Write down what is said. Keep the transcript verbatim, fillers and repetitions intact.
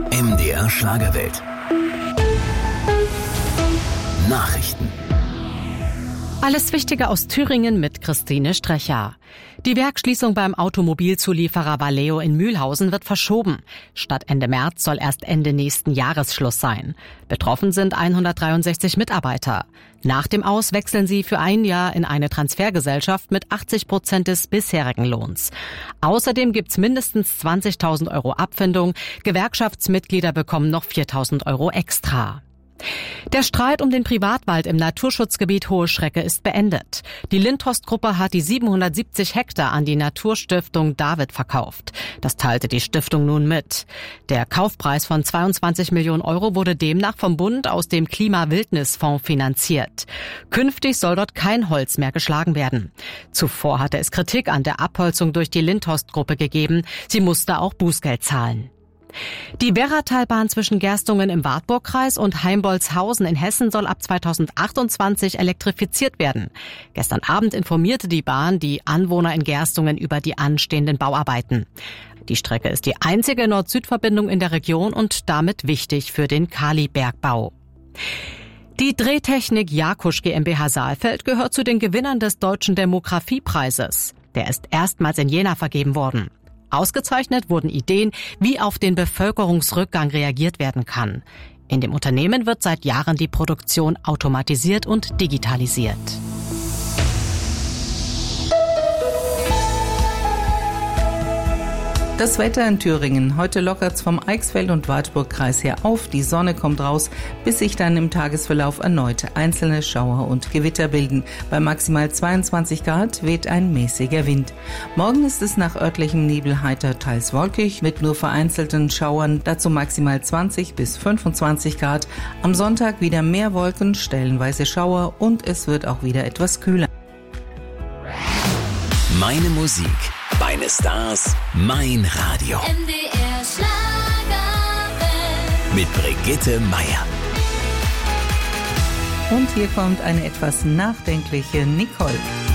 M D R Schlagerwelt. Nachrichten. Alles Wichtige aus Thüringen mit Christine Strecher. Die Werksschließung beim Automobilzulieferer Valeo in Mühlhausen wird verschoben. Statt Ende März soll erst Ende nächsten Jahres Schluss sein. Betroffen sind hundertdreiundsechzig Mitarbeiter. Nach dem Aus wechseln sie für ein Jahr in eine Transfergesellschaft mit achtzig Prozent des bisherigen Lohns. Außerdem gibt's mindestens zwanzigtausend Euro Abfindung. Gewerkschaftsmitglieder bekommen noch viertausend Euro extra. Der Streit um den Privatwald im Naturschutzgebiet Hohe Schrecke ist beendet. Die Lindhorst-Gruppe hat die siebenhundertsiebzig Hektar an die Naturstiftung David verkauft. Das teilte die Stiftung nun mit. Der Kaufpreis von zweiundzwanzig Millionen Euro wurde demnach vom Bund aus dem Klima-Wildnis-Fonds finanziert. Künftig soll dort kein Holz mehr geschlagen werden. Zuvor hatte es Kritik an der Abholzung durch die Lindhorst-Gruppe gegeben. Sie musste auch Bußgeld zahlen. Die Werratalbahn zwischen Gerstungen im Wartburgkreis und Heimbolzhausen in Hessen soll ab zweitausendachtundzwanzig elektrifiziert werden. Gestern Abend informierte die Bahn die Anwohner in Gerstungen über die anstehenden Bauarbeiten. Die Strecke ist die einzige Nord-Süd-Verbindung in der Region und damit wichtig für den Kalibergbau. Die Drehtechnik Jakusch GmbH Saalfeld gehört zu den Gewinnern des Deutschen Demografiepreises. Der ist erstmals in Jena vergeben worden. Ausgezeichnet wurden Ideen, wie auf den Bevölkerungsrückgang reagiert werden kann. In dem Unternehmen wird seit Jahren die Produktion automatisiert und digitalisiert. Das Wetter in Thüringen. Heute lockert's vom Eichsfeld- und Wartburgkreis her auf. Die Sonne kommt raus, bis sich dann im Tagesverlauf erneut einzelne Schauer und Gewitter bilden. Bei maximal zweiundzwanzig Grad weht ein mäßiger Wind. Morgen ist es nach örtlichem Nebel heiter, teils wolkig, mit nur vereinzelten Schauern, dazu maximal zwanzig bis fünfundzwanzig Grad. Am Sonntag wieder mehr Wolken, stellenweise Schauer und es wird auch wieder etwas kühler. Meine Musik. Meine Stars, mein Radio. M D R Schlagerwelt. Mit Brigitte Meier. Und hier kommt eine etwas nachdenkliche Nicole.